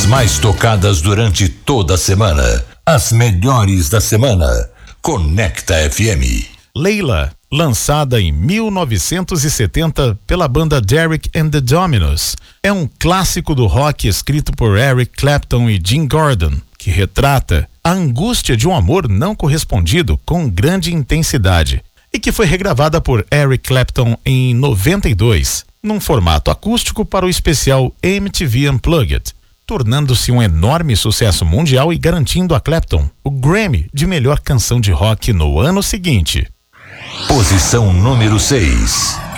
mais tocadas durante toda a semana. As melhores da semana. Conecta FM. Layla, lançada em 1970 pela banda Derek and the Dominos, é um clássico do rock escrito por Eric Clapton e Jim Gordon, que retrata a angústia de um amor não correspondido com grande intensidade e que foi regravada por Eric Clapton em 92, num formato acústico para o especial MTV Unplugged, tornando-se um enorme sucesso mundial e garantindo a Clapton o Grammy de melhor canção de rock no ano seguinte. Posição número 6.